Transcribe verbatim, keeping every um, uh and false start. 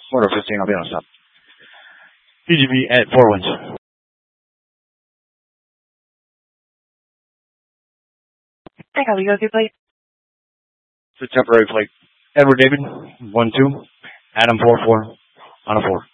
Quarter fifteen, I'll be on stop. P G B at four winds. Echo, we go through plate. It's a temporary plate. Edward David, one two. Adam four four on a four.